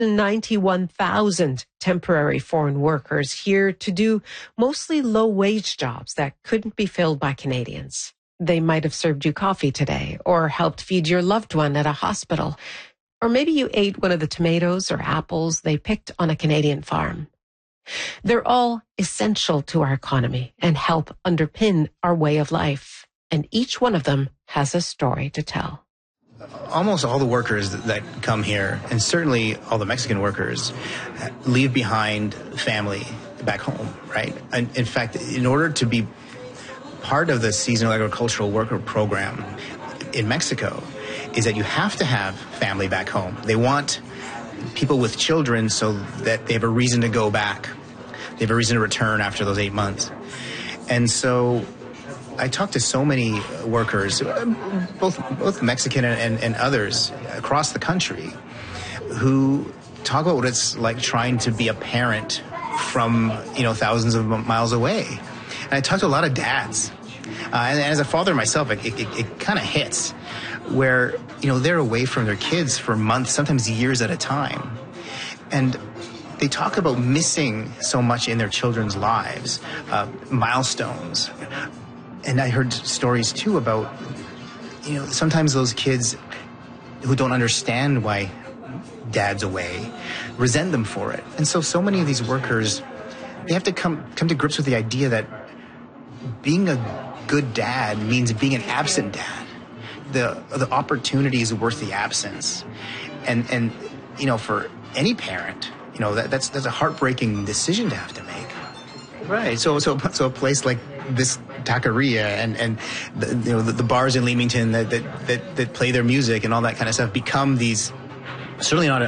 91,000 temporary foreign workers here to do mostly low-wage jobs that couldn't be filled by Canadians. They might have served you coffee today or helped feed your loved one at a hospital. Or maybe you ate one of the tomatoes or apples they picked on a Canadian farm. They're all essential to our economy and help underpin our way of life. And each one of them has a story to tell. Almost all the workers that come here, and certainly all the Mexican workers, leave behind family back home, right? And in fact, in order to be part of the seasonal agricultural worker program in Mexico, is that you have to have family back home. They want people with children so that they have a reason to go back. They have a reason to return after those 8 months. And so I talked to so many workers, both Mexican and others across the country, who talk about what it's like trying to be a parent from, thousands of miles away. And I talked to a lot of dads. And as a father myself, it kind of hits where, they're away from their kids for months, sometimes years at a time. And they talk about missing so much in their children's lives, milestones. And I heard stories, too, about, sometimes those kids who don't understand why dad's away resent them for it. And so many of these workers, they have to come to grips with the idea that being a good dad means being an absent dad. The opportunity is worth the absence. And for any parent, that's a heartbreaking decision to have to make. Right. So a place like this taqueria and the bars in Leamington that play their music and all that kind of stuff become these, certainly not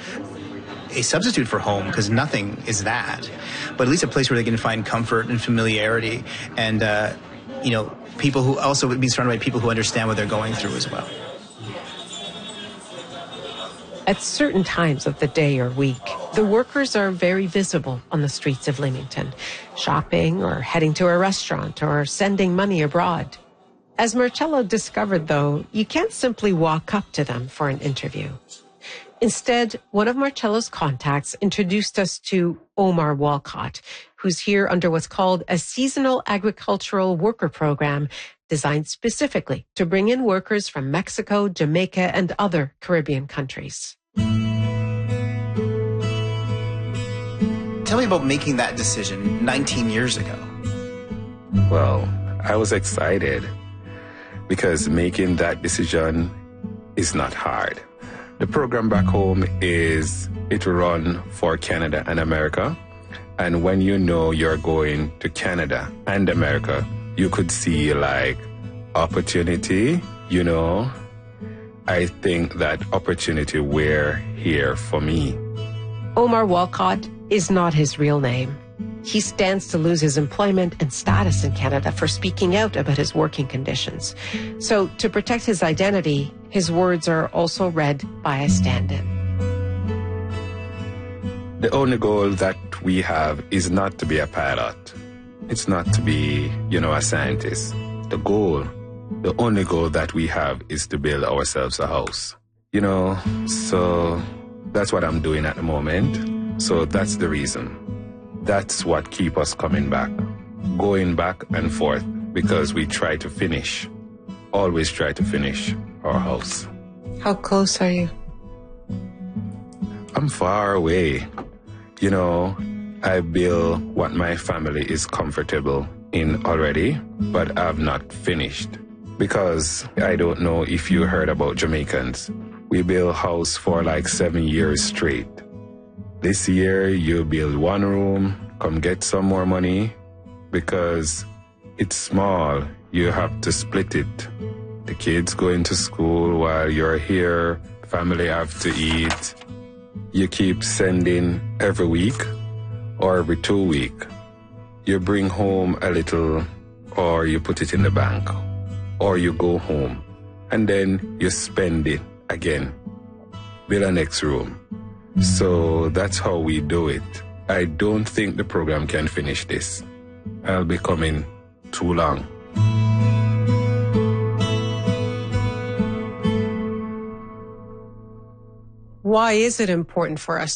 a substitute for home, because nothing is that, but at least a place where they can find comfort and familiarity and people who also would be surrounded by people who understand what they're going through as well. At certain times of the day or week, the workers are very visible on the streets of Leamington, shopping or heading to a restaurant or sending money abroad. As Marcello discovered, though, you can't simply walk up to them for an interview. Instead, one of Marcello's contacts introduced us to Omar Walcott, who's here under what's called a seasonal agricultural worker program designed specifically to bring in workers from Mexico, Jamaica, and other Caribbean countries. Tell me about making that decision 19 years ago. Well, I was excited because making that decision is not hard. The program back home it run for Canada and America. And when you're going to Canada and America, you could see opportunity, I think that opportunity were here for me. Omar Walcott is not his real name. He stands to lose his employment and status in Canada for speaking out about his working conditions. So to protect his identity, his words are also read by a stand-in. The only goal that we have is not to be a pilot. It's not to be, a scientist. The only goal that we have is to build ourselves a house. So that's what I'm doing at the moment. So that's the reason. That's what keeps us coming back, going back and forth, because we try to finish, always try to finish our house. How close are you? I'm far away. I build what my family is comfortable in already, but I've not finished. Because I don't know if you heard about Jamaicans. We build house for 7 years straight. This year, you build one room, come get some more money, because it's small. You have to split it. The kids going to school while you're here, family have to eat. You keep sending every week or every 2 weeks. You bring home a little, or you put it in the bank, or you go home, and then you spend it again. Build a next room. So that's how we do it. I don't think the program can finish this. I'll be coming too long. why is it important for us